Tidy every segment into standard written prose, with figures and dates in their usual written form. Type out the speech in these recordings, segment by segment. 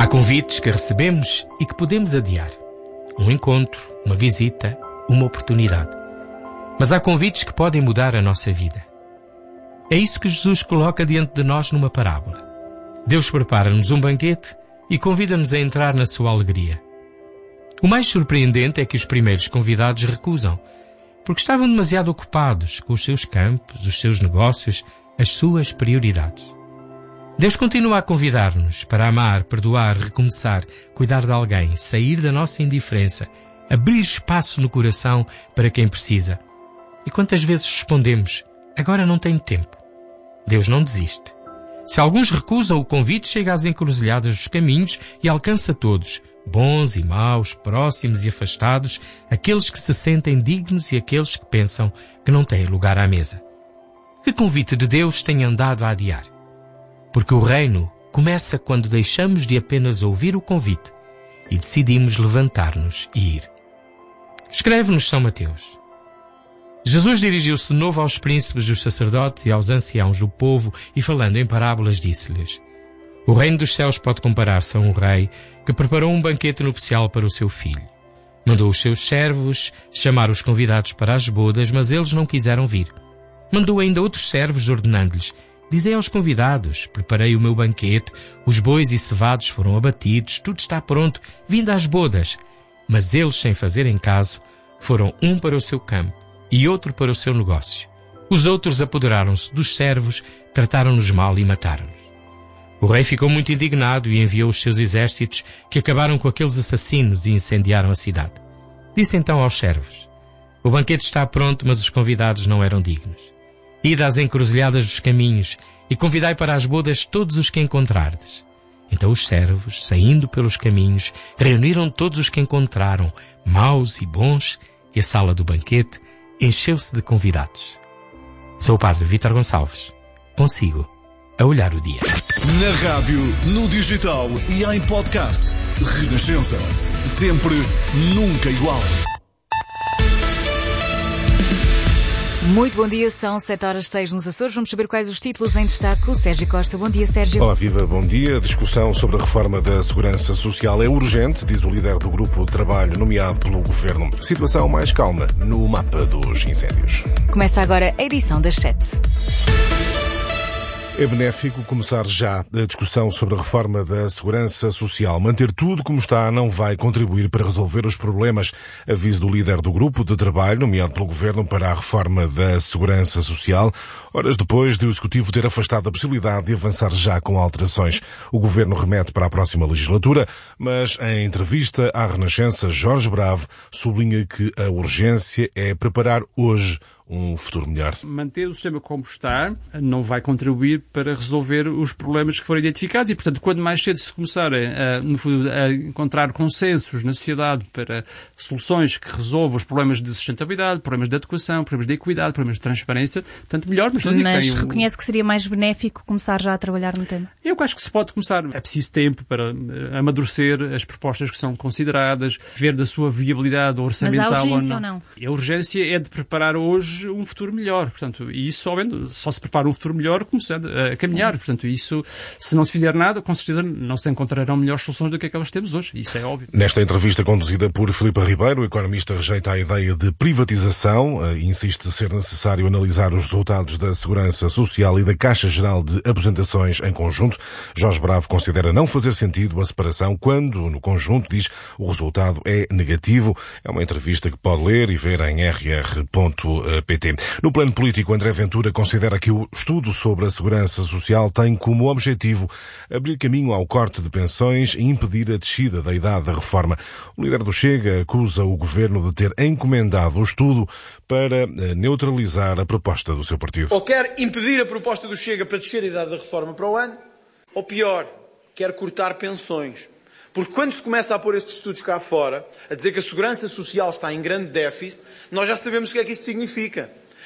Há convites que recebemos e que podemos adiar. Um encontro, uma visita, uma oportunidade. Mas há convites que podem mudar a nossa vida. É isso que Jesus coloca diante de nós numa parábola. Deus prepara-nos um banquete e convida-nos a entrar na sua alegria. O mais surpreendente é que os primeiros convidados recusam, porque estavam demasiado ocupados com os seus campos, os seus negócios, as suas prioridades. Deus continua a convidar-nos para amar, perdoar, recomeçar, cuidar de alguém, sair da nossa indiferença, abrir espaço no coração para quem precisa. E quantas vezes respondemos, agora não tenho tempo. Deus não desiste. Se alguns recusam o convite, chega às encruzilhadas dos caminhos e alcança todos, bons e maus, próximos e afastados, aqueles que se sentem dignos e aqueles que pensam que não têm lugar à mesa. Que convite de Deus tem andado a adiar? Porque o reino começa quando deixamos de apenas ouvir o convite e decidimos levantar-nos e ir. Escreve-nos São Mateus. Jesus dirigiu-se de novo aos príncipes dos sacerdotes e aos anciãos do povo e, falando em parábolas, disse-lhes: O reino dos céus pode comparar-se a um rei que preparou um banquete nupcial para o seu filho. Mandou os seus servos chamar os convidados para as bodas, mas eles não quiseram vir. Mandou ainda outros servos, ordenando-lhes: Dizei aos convidados, preparei o meu banquete, os bois e cevados foram abatidos, tudo está pronto, vinde às bodas. Mas eles, sem fazerem caso, foram um para o seu campo e outro para o seu negócio. Os outros apoderaram-se dos servos, trataram-nos mal e mataram-nos. O rei ficou muito indignado e enviou os seus exércitos, que acabaram com aqueles assassinos e incendiaram a cidade. Disse então aos servos: O banquete está pronto, mas os convidados não eram dignos. Ide às encruzilhadas dos caminhos e convidai para as bodas todos os que encontrardes. Então os servos, saindo pelos caminhos, reuniram todos os que encontraram, maus e bons, e a sala do banquete encheu-se de convidados. Sou o padre Vítor Gonçalves. Consigo a olhar o dia. Na rádio, no digital e em podcast. Renascença. Sempre, nunca igual. Muito bom dia, são 7h06 nos Açores. Vamos saber quais os títulos em destaque com o Sérgio Costa. Bom dia, Sérgio. Olá, viva, bom dia. A discussão sobre a reforma da Segurança Social é urgente, diz o líder do grupo de trabalho nomeado pelo Governo. Situação mais calma no mapa dos incêndios. Começa agora a edição das 7. É benéfico começar já a discussão sobre a reforma da Segurança Social. Manter tudo como está não vai contribuir para resolver os problemas. Aviso do líder do grupo de trabalho, nomeado pelo Governo para a reforma da Segurança Social, horas depois de o Executivo ter afastado a possibilidade de avançar já com alterações. O Governo remete para a próxima legislatura, mas em entrevista à Renascença, Jorge Bravo sublinha que a urgência é preparar hoje um futuro melhor. Manter o sistema como está não vai contribuir para resolver os problemas que foram identificados e, portanto, quando mais cedo se começarem a encontrar consensos na sociedade para soluções que resolvam os problemas de sustentabilidade, problemas de adequação, problemas de equidade, problemas de transparência, tanto melhor. Mas reconhece que seria mais benéfico começar já a trabalhar no tema? Eu acho que se pode começar. É preciso tempo para amadurecer as propostas que são consideradas, ver da sua viabilidade orçamental. Mas há urgência ou não? A urgência é de preparar hoje um futuro melhor, portanto, e isso só se prepara um futuro melhor começando a caminhar, portanto, isso, se não se fizer nada, com certeza não se encontrarão melhores soluções do que aquelas que temos hoje, isso é óbvio. Nesta entrevista conduzida por Filipe Ribeiro, o economista rejeita a ideia de privatização e insiste ser necessário analisar os resultados da Segurança Social e da Caixa Geral de Aposentações em conjunto. Jorge Bravo considera não fazer sentido a separação quando, no conjunto, diz o resultado é negativo. É uma entrevista que pode ler e ver em rr.pt. No plano político, André Ventura considera que o estudo sobre a segurança social tem como objetivo abrir caminho ao corte de pensões e impedir a descida da idade da reforma. O líder do Chega acusa o governo de ter encomendado o estudo para neutralizar a proposta do seu partido. Ou quer impedir a proposta do Chega para descer a idade da reforma para o ano, ou pior, quer cortar pensões. Porque quando se começa a pôr estes estudos cá fora, a dizer que a segurança social está em grande déficit, nós já sabemos o que é que isso significa.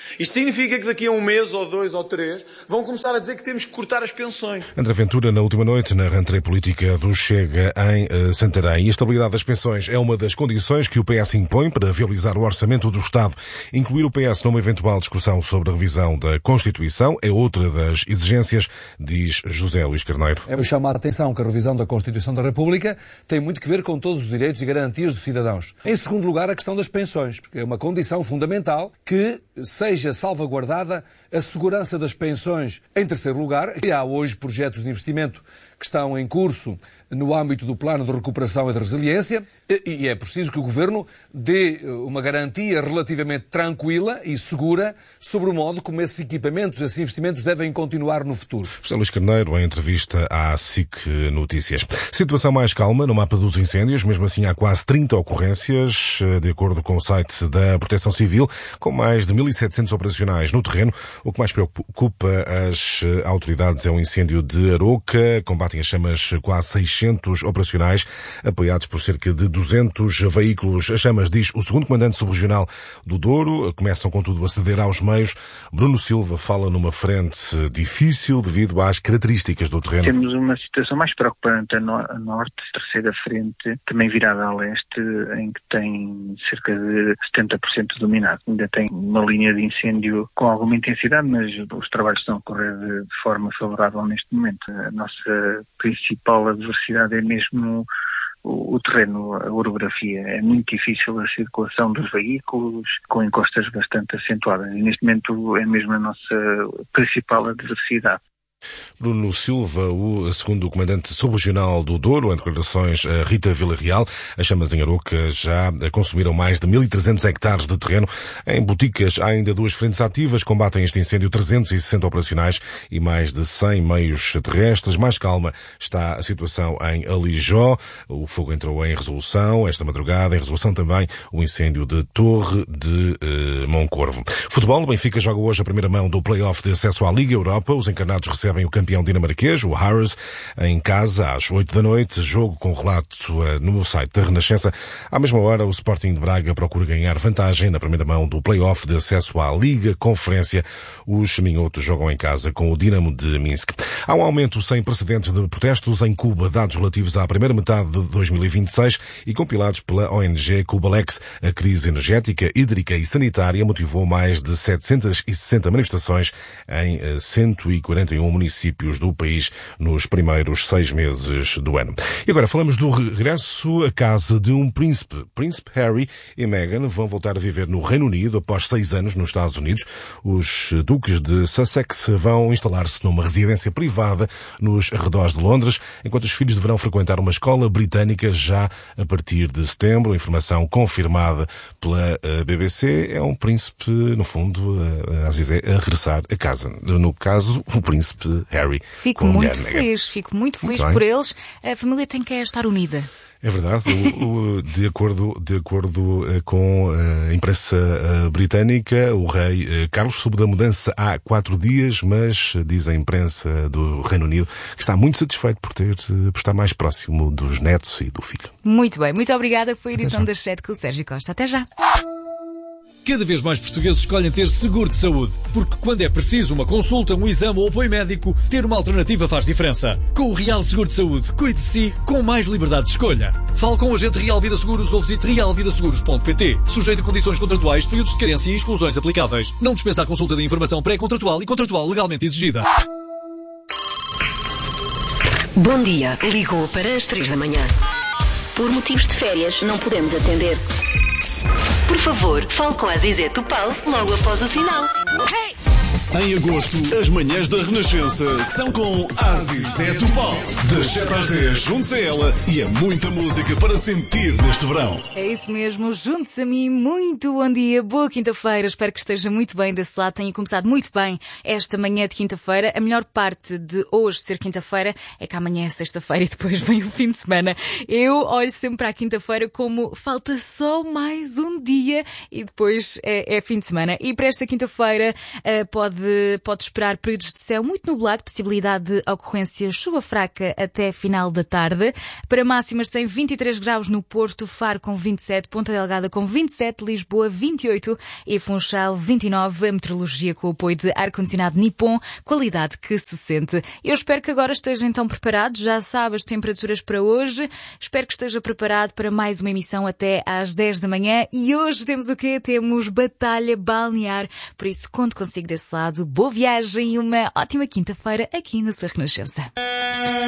Isto significa que daqui a 1 mês, ou 2, ou 3, vão começar a dizer que temos que cortar as pensões. André Ventura, na última noite, na rentrée política do Chega em Santarém. E a estabilidade das pensões é uma das condições que o PS impõe para viabilizar o orçamento do Estado. Incluir o PS numa eventual discussão sobre a revisão da Constituição é outra das exigências, diz José Luís Carneiro. Eu chamo a atenção que a revisão da Constituição da República tem muito que ver com todos os direitos e garantias dos cidadãos. Em segundo lugar, a questão das pensões, porque é uma condição fundamental que seja salvaguardada a segurança das pensões. Em terceiro lugar, há hoje projetos de investimento que estão em curso no âmbito do Plano de Recuperação e de Resiliência e é preciso que o Governo dê uma garantia relativamente tranquila e segura sobre o modo como esses equipamentos, esses investimentos devem continuar no futuro. José Luís Carneiro, em entrevista à SIC Notícias. Situação mais calma no mapa dos incêndios, mesmo assim há quase 30 ocorrências, de acordo com o site da Proteção Civil, com mais de 1.700 operacionais no terreno. O que mais preocupa as autoridades é o incêndio de Aroca. Combatem as chamas quase 600 operacionais, apoiados por cerca de 200 veículos. As chamas, diz o segundo comandante subregional do Douro, começam contudo a ceder aos meios. Bruno Silva fala numa frente difícil devido às características do terreno. Temos uma situação mais preocupante a norte, terceira frente, também virada a leste, em que tem cerca de 70% dominado. Ainda tem uma linha de incêndio com alguma intensidade, mas os trabalhos estão a correr de forma favorável neste momento. A nossa principal adversidade é mesmo o terreno, a orografia. É muito difícil a circulação dos veículos, com encostas bastante acentuadas. E neste momento é mesmo a nossa principal adversidade. Bruno Silva, o segundo comandante subregional do Douro, em declarações a Rita Villarreal. As chamas em Aroca já consumiram mais de 1.300 hectares de terreno. Em Boticas há ainda 2 frentes ativas, combatem este incêndio 360 operacionais e mais de 100 meios terrestres. Mais calma está a situação em Alijó. O fogo entrou em resolução esta madrugada. Em resolução também o incêndio de Torre de Moncorvo. Futebol, o Benfica joga hoje a primeira mão do play-off de acesso à Liga Europa. Os encarnados recebem o campeão dinamarquês, o Harris, em casa às 8 da noite. Jogo com relato no site da Renascença. À mesma hora, o Sporting de Braga procura ganhar vantagem na primeira mão do play-off de acesso à Liga Conferência. Os minhotos jogam em casa com o Dinamo de Minsk. Há um aumento sem precedentes de protestos em Cuba, dados relativos à primeira metade de 2026 e compilados pela ONG Cubalex. A crise energética, hídrica e sanitária motivou mais de 760 manifestações em 141 municípios do país nos primeiros 6 meses do ano. E agora falamos do regresso à casa de um príncipe. Príncipe Harry e Meghan vão voltar a viver no Reino Unido após 6 anos nos Estados Unidos. Os duques de Sussex vão instalar-se numa residência privada nos arredores de Londres, enquanto os filhos deverão frequentar uma escola britânica já a partir de setembro. Informação confirmada pela BBC. É um príncipe, no fundo, a regressar a casa. No caso, o príncipe Harry. Fico muito feliz por eles. A família tem que estar unida. É verdade. De acordo com a imprensa britânica, o rei Carlos soube da mudança há 4 dias, mas diz a imprensa do Reino Unido que está muito satisfeito por estar mais próximo dos netos e do filho. Muito bem, muito obrigada. Foi a edição das 7 com o Sérgio Costa. Até já. Cada vez mais portugueses escolhem ter seguro de saúde, porque quando é preciso uma consulta, um exame ou apoio médico, ter uma alternativa faz diferença. Com o Real Seguro de Saúde, cuide de si com mais liberdade de escolha. Fale com o agente Real Vida Seguros ou visite realvidaseguros.pt. Sujeito a condições contratuais, períodos de carência e exclusões aplicáveis. Não dispensa a consulta de informação pré-contratual e contratual legalmente exigida. Bom dia. Ligou para as 3 da manhã. Por motivos de férias, não podemos atender. Por favor, fale com a Zizé Topal logo após o sinal. Em agosto, as manhãs da Renascença são com a Zizé Topal. Das 7 às 10, junte-se a ela e a muita música para sentir neste verão. É isso mesmo, junte-se a mim. Muito bom dia, boa quinta-feira. Espero que esteja muito bem desse lado. Tenha começado muito bem esta manhã de quinta-feira. A melhor parte de hoje ser quinta-feira é que amanhã é sexta-feira e depois vem o fim de semana. Eu olho sempre para a quinta-feira como falta só mais um dia e depois é fim de semana. E para esta quinta-feira pode cidade pode esperar períodos de céu muito nublado, possibilidade de ocorrência de chuva fraca até final da tarde. Para máximas tem 23 graus no Porto, Faro com 27, Ponta Delgada com 27, Lisboa 28 e Funchal 29. A meteorologia com o apoio de ar-condicionado Nippon, qualidade que se sente. Eu espero que agora esteja então preparado, já sabe as temperaturas para hoje. Espero que esteja preparado para mais uma emissão até às 10 da manhã. E hoje temos o quê? Temos batalha balnear. Por isso, conto consigo desse lado. Boa viagem e uma ótima quinta-feira aqui na sua Renascença.